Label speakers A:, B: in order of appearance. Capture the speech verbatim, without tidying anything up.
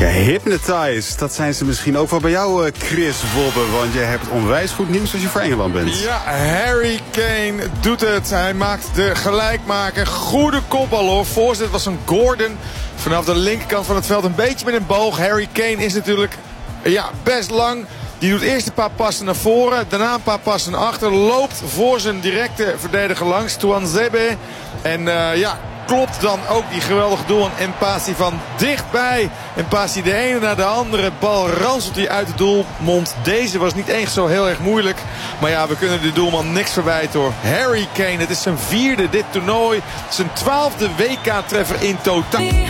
A: Hypnotized, dat zijn ze misschien ook wel bij jou, Chris Wobbe. Want je hebt onwijs goed nieuws als je voor Engeland bent.
B: Ja, Harry Kane doet het. Hij maakt de gelijkmaker. Goede kopbal hoor. Voorzet was een Gordon. Vanaf de linkerkant van het veld een beetje met een boog. Harry Kane is natuurlijk ja, best lang. Die doet eerst een paar passen naar voren. Daarna een paar passen naar achter. Loopt voor zijn directe verdediger langs. Tuanzebe. En uh, ja... klopt dan ook die geweldige doel en Mpassi van dichtbij. Mpassi de ene naar de andere. Bal ranselt hij uit de doelmond. Deze was niet eens zo heel erg moeilijk. Maar ja, we kunnen de doelman niks verwijten hoor. Harry Kane, het is zijn vierde dit toernooi. Zijn twaalfde W K-treffer in totaal.